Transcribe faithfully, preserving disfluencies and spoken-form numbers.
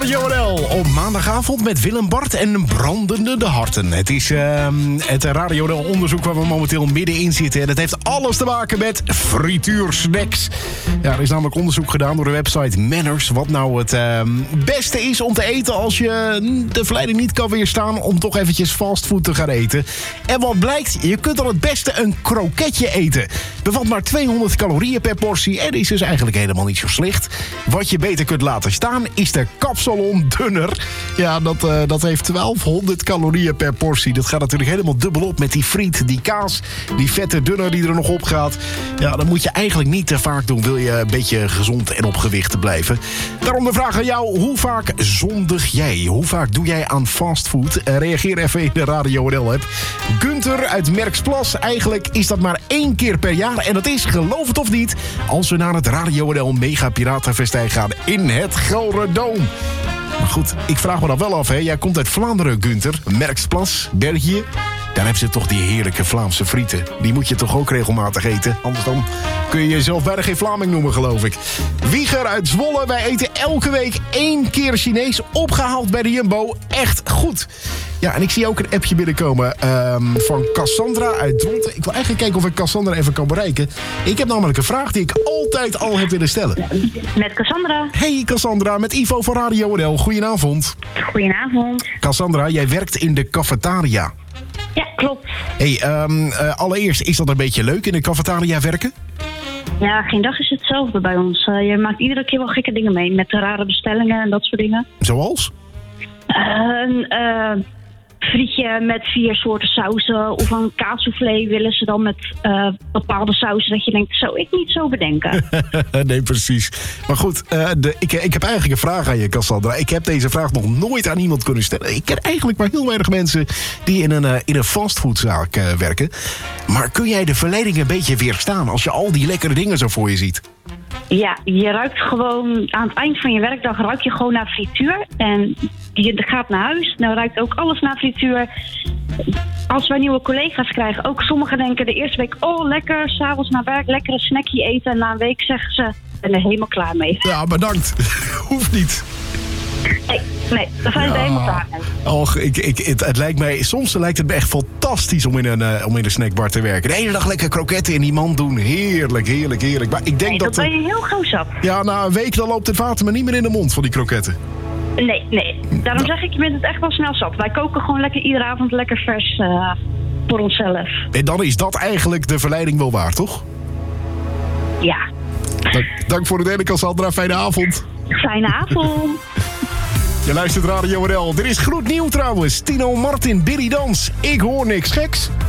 Radio N L op maandagavond met Willem Bart en Brandende de Harten. Het is uh, het Radio N L onderzoek waar we momenteel middenin zitten. En het heeft alles te maken met frituursnacks. Ja, er is namelijk onderzoek gedaan door de website Manners. Wat nou het uh, beste is om te eten als je de verleiding niet kan weerstaan om toch eventjes fastfood te gaan eten. En wat blijkt, je kunt dan het beste een kroketje eten. Bevat maar tweehonderd calorieën per portie en is dus eigenlijk helemaal niet zo slecht. Wat je beter kunt laten staan is de Capsalon Dunner. Ja, dat, uh, dat heeft twaalfhonderd calorieën per portie. Dat gaat natuurlijk helemaal dubbel op met die friet, die kaas, die vette dunner die er nog op gaat. Ja, dat moet je eigenlijk niet te vaak doen, wil je een beetje gezond en op gewicht blijven. Daarom de vraag aan jou, hoe vaak zondig jij? Hoe vaak doe jij aan fastfood? Uh, reageer even in de Radio N L-app. Gunther uit Merksplas, eigenlijk is dat maar één keer per jaar. En dat is, geloof het of niet, als we naar het Radio N L Mega Piratenfestijn gaan in het Gelderdoom. Maar goed, ik vraag me dan wel af, hè. Jij komt uit Vlaanderen, Gunther. Merksplas, België. Daar hebben ze toch die heerlijke Vlaamse frieten. Die moet je toch ook regelmatig eten? Anders dan kun je jezelf bijna geen Vlaming noemen, geloof ik. Wieger uit Zwolle. Wij eten elke week één keer Chinees. Opgehaald bij de Jumbo. Echt goed. Ja, en ik zie ook een appje binnenkomen um, van Cassandra uit Dronten. Ik wil eigenlijk kijken of ik Cassandra even kan bereiken. Ik heb namelijk een vraag die ik altijd al heb willen stellen. Met Cassandra. Hey Cassandra, met Ivo van Radio N L. Goedenavond. Goedenavond. Cassandra, jij werkt in de cafetaria. Ja, klopt. Hey, um, uh, allereerst, is dat een beetje leuk in de cafetaria werken? Ja, geen dag is hetzelfde bij ons. Uh, je maakt iedere keer wel gekke dingen mee. Met rare bestellingen en dat soort dingen. Zoals? Een uh, frietje met vier soorten sauzen. Of een kaassoufflé willen ze dan met uh, bepaalde sauzen. Dat je denkt, zou ik niet zo bedenken. Nee, precies. Maar goed, uh, de, ik, ik heb eigenlijk een vraag aan je, Cassandra. Ik heb deze vraag nog nooit aan iemand kunnen stellen. Ik ken eigenlijk maar heel weinig mensen die in een, uh, in een fastfoodzaak uh, werken. Maar kun jij de verleiding een beetje weerstaan als je al die lekkere dingen zo voor je ziet? Ja, je ruikt gewoon aan het eind van je werkdag ruik je gewoon naar frituur. En je gaat naar huis, dan ruikt ook alles naar frituur. Als wij nieuwe collega's krijgen, ook sommigen denken de eerste week, oh lekker, s'avonds naar werk, lekkere snackje eten. En na een week zeggen ze, ik ben er helemaal klaar mee. Ja, bedankt. Hoeft niet. Nee, nee, daar zijn we ja. helemaal klaar mee. Och, ik, ik, het, het lijkt mij, soms lijkt het me echt fantastisch om in een, uh, om in een snackbar te werken. De hele dag lekker kroketten in die mand doen. Heerlijk, heerlijk, heerlijk. Maar ik denk nee, dat... dat ben je heel gauw zat. Ja, na een week dan loopt het water me niet meer in de mond van die kroketten. Nee, nee. Daarom nou. zeg ik, je bent het echt wel snel zat. Wij koken gewoon lekker iedere avond lekker vers uh, voor onszelf. En dan is dat eigenlijk de verleiding wel waard, toch? Ja. Dank, dank voor de derde, Cassandra. Fijne avond. Fijne avond. Je luistert Radio N L. Er is gloednieuw trouwens. Tino Martin, Billy Dans. Ik hoor niks geks.